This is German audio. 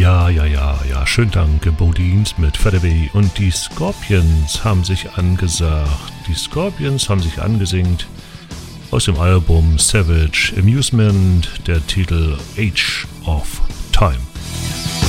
Ja. Schönen Dank, Bodines mit Featherway und die Scorpions haben sich angesagt. Die Scorpions haben sich angesingt aus dem Album Savage Amusement, der Titel Age of Time.